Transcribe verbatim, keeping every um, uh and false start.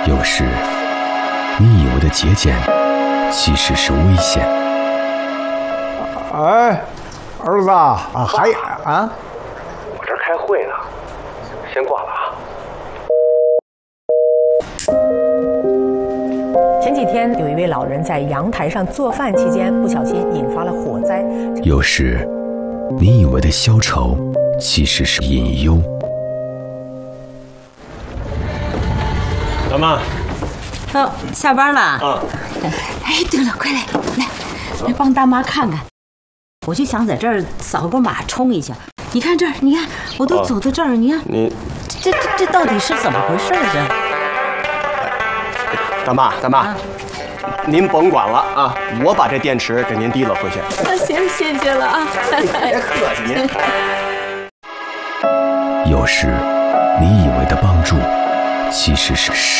有时，你以为的节俭，其实是危险。 哎，儿子啊，还啊？ 我这儿开会呢，先挂了啊。 前几天有一位老人在阳台上做饭期间，不小心引发了火灾。 有时，你以为的消愁，其实是隐忧。 大妈， 哦，下班了啊？ 哎，对了，快来，来，来帮大妈看看。我就想在这儿扫个码冲一下。你看这儿，你看我都走到这儿，你看你这这这到底是怎么回事这？ 大妈，大妈，啊、您甭管了啊，我把这电池给您提了回去。 行，谢谢了啊， 别客气您。 有时，你以为的帮助，其实是。